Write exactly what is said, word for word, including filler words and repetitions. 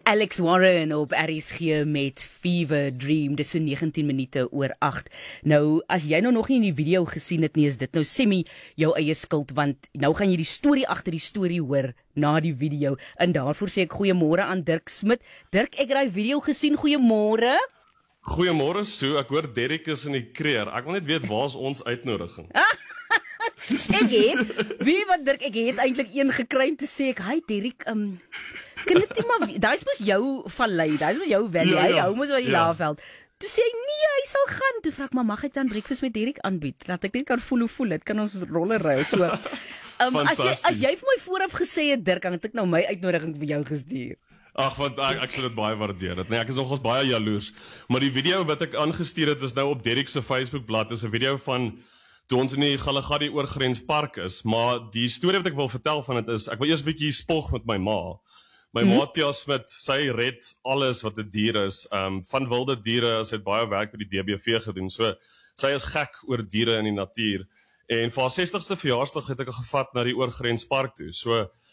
Alex Warren op R S G met Fever Dream, dis so negentien minute oor agt. Nou, as jy nou nog nie in die video gesien het nie, is dit nou semi jou eie skuld, want nou gaan jy die storie agter die storie hoor na die video, en daarvoor sê ek goeiemôre aan Dirk Smit. Dirk, ek het daai video gesien, goeiemôre. Goeiemôre Sue, ek hoor Derek is in die kreer. Ek wil net weet, waar is ons uitnodiging? Ek het, wie wat Dirk, ek het eintlik een gekry en toe sê ek, hi Derek, um, kan dit nie maar, daai mos jou vallei, daai mos jou vallei, Ja, ja. hy hou mos by die Ja. Laagveld. Toe sê hy, nee, hy sal gaan. Toe vra ek, maar mag ek dan breakfast met Derek aanbied? Laat ek net kan voel hoe voel het, kan ons rolle ruil, so. Um, as, jy, as jy vir my vooraf gesê het, Dirk, dan het ek nou my uitnodiging vir jou gestuur. Ag, want ek, ek sal dit baie waardeer. Dit. Nee, ek is nogals baie jaloers. Maar die video wat ek aangestuur het, is nou op Derek se Facebookblad. Dit is 'n video van toe ons in die Galagadi oorgrenspark is, maar die storie wat ek wil vertel van dit is, ek wil eers 'n bietjie spog met my ma. My Mhm. ma Tia Smit, sy red alles wat 'n dier is, um, van wilde diere, sy het baie werk by die D B V gedoen, so sy is gek oor diere in die natuur, en vir haar sestigste verjaarsdag het ek haar gevat na die oorgrenspark toe, so